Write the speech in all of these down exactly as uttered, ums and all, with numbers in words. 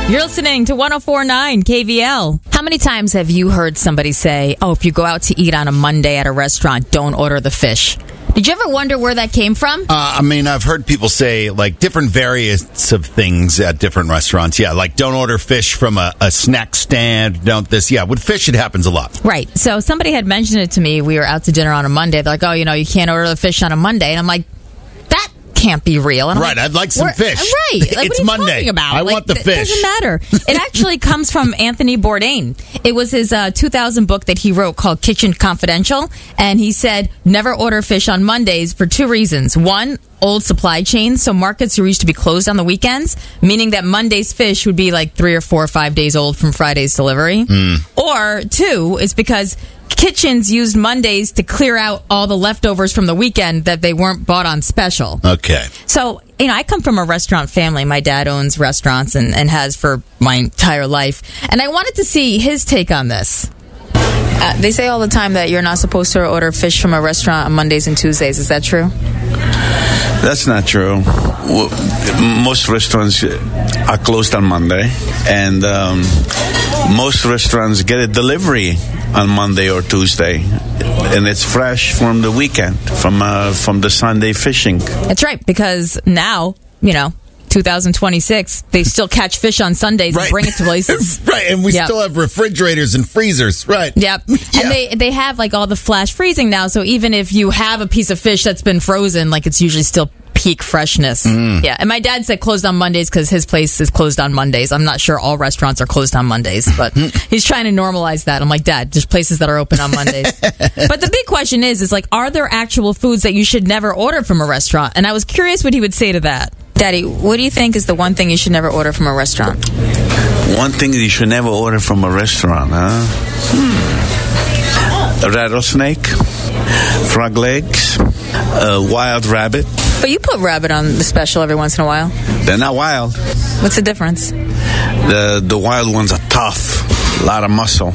You're listening to one oh four point nine K V L. How many times have you heard somebody say, oh, if you go out to eat on a Monday at a restaurant, don't order the fish? Did you ever wonder where that came from? Uh, I mean, I've heard people say, like, different variants of things at different restaurants. Yeah, like, don't order fish from a, a snack stand. Don't this. Yeah, with fish, it happens a lot. Right. So somebody had mentioned it to me. We were out to dinner on a Monday. They're like, oh, you know, you can't order the fish on a Monday. And I'm like, that can't be real. And I'm right, like, I'd like some fish. Right. Like, it's what are you Monday. talking about? I like, want the th- fish. It doesn't matter. It actually comes from Anthony Bourdain. It was his uh, two thousand book that he wrote called Kitchen Confidential. And he said, never order fish on Mondays for two reasons. One, old supply chains, so markets are used to be closed on the weekends, meaning that Monday's fish would be like three or four or five days old from Friday's delivery. Mm. Or two, is because kitchens used Mondays to clear out all the leftovers from the weekend that they weren't bought on special. Okay. So, you know, I come from a restaurant family. My dad owns restaurants and, and has for my entire life. And I wanted to see his take on this. Uh, they say all the time that you're not supposed to order fish from a restaurant on Mondays and Tuesdays. Is that true? That's not true. Well, most restaurants are closed on Monday, and um, most restaurants get a delivery on Monday or Tuesday, and it's fresh from the weekend, from uh, from the Sunday fishing. That's right, because now, you know, two thousand twenty-six, they still catch fish on Sundays right. and bring it to places. Right, and we yep. still have refrigerators and freezers. Right. Yep. Yeah. And they, they have like all the flash freezing now, so even if you have a piece of fish that's been frozen, like it's usually still peak freshness. Mm. Yeah. And my dad said closed on Mondays because his place is closed on Mondays. I'm not sure all restaurants are closed on Mondays, but he's trying to normalize that. I'm like, Dad, there's places that are open on Mondays. But the big question is, is like, are there actual foods that you should never order from a restaurant? And I was curious what he would say to that. Daddy, what do you think is the one thing you should never order from a restaurant? One thing that you should never order from a restaurant, huh? Hmm. A rattlesnake, frog legs, a wild rabbit. But you put rabbit on the special every once in a while. They're not wild. What's the difference? The the wild ones are tough, a lot of muscle.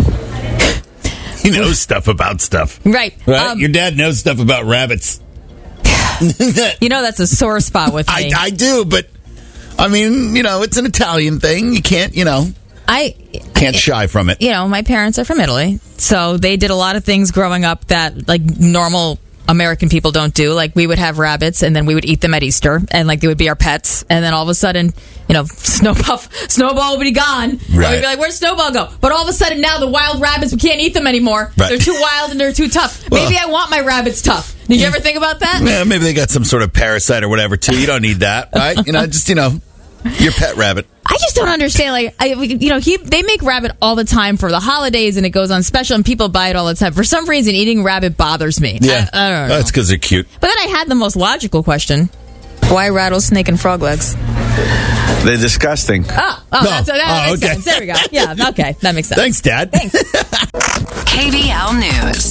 He knows stuff about stuff. Right. Right? Um, Your dad knows stuff about rabbits. You know that's a sore spot with me. I, I do, but I mean, you know, it's an Italian thing. You can't, you know, I can't shy from it. You know, my parents are from Italy, so they did a lot of things growing up that like normal American people don't do. Like we would have rabbits and then we would eat them at Easter, and like they would be our pets, and then all of a sudden, you know, Snowpuff, Snowball would be gone. Right. And we'd be like, where'd Snowball go? But all of a sudden now the wild rabbits, we can't eat them anymore. Right. They're too wild and they're too tough. Well, maybe I want my rabbits tough. Did you ever think about that? Yeah, maybe they got some sort of parasite or whatever too. You don't need that, right? You know, just, you know, your pet rabbit. I just don't understand. Like, I, you know, he they make rabbit all the time for the holidays, and it goes on special, and people buy it all the time. For some reason, eating rabbit bothers me. Yeah, I, I don't know. That's because they're cute. But then I had the most logical question: why rattlesnake and frog legs? They're disgusting. Oh, oh, No. that's, that Oh, makes okay. sense. There we go. Yeah, okay, that makes sense. Thanks, Dad. Thanks. K V L News.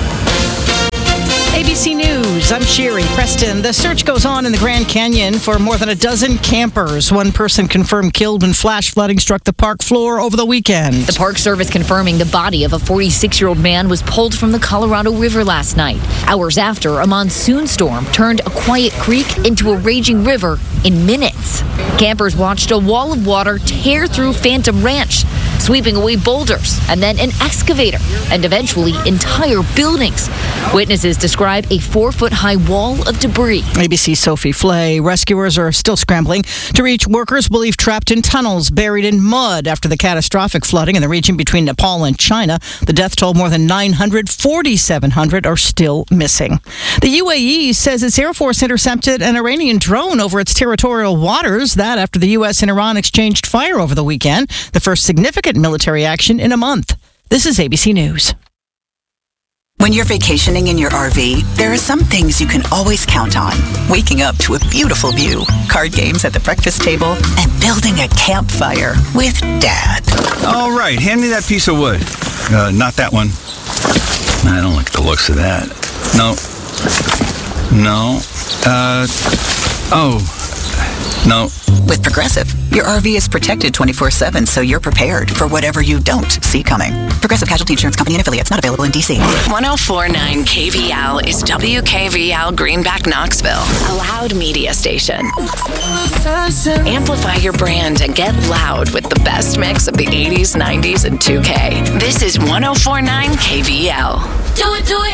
A B C News, I'm Sherry Preston. The search goes on in the Grand Canyon for more than a dozen campers. One person confirmed killed when flash flooding struck the park floor over the weekend. The Park Service confirming the body of a forty-six-year-old man was pulled from the Colorado River last night, hours after a monsoon storm turned a quiet creek into a raging river in minutes. Campers watched a wall of water tear through Phantom Ranch, sweeping away boulders and then an excavator and eventually entire buildings. Witnesses describe a four-foot-high wall of debris. A B C's Sophie Flay. Rescuers are still scrambling to reach workers believed trapped in tunnels buried in mud after the catastrophic flooding in the region between Nepal and China. The death toll more than nine hundred, forty-seven hundred are still missing. The U A E says its Air Force intercepted an Iranian drone over its territorial waters. That after the U S and Iran exchanged fire over the weekend, the first significant military action in a month. This is A B C News. When you're vacationing in your R V, there are some things you can always count on. Waking up to a beautiful view, card games at the breakfast table, and building a campfire with Dad. All right, hand me that piece of wood. Uh, not that one. I don't like the looks of that. No. No. Uh, oh. No. With Progressive, your R V is protected twenty-four seven, so you're prepared for whatever you don't see coming. Progressive Casualty Insurance Company and affiliates, not available in D C. one oh four point nine K V L is W K V L Greenback, Knoxville, a loud media station. Amplify your brand and get loud with the best mix of the eighties, nineties, and two K. This is one oh four point nine K V L. Do it, do it.